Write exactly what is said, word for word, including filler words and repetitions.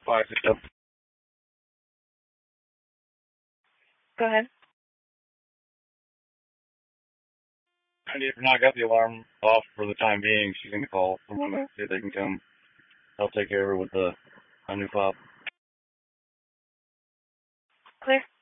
five six seven. Go ahead. And if not got the alarm off for the time being, she's going to call someone Okay. to see if they can come help take care of her with the, a new fob. Clear.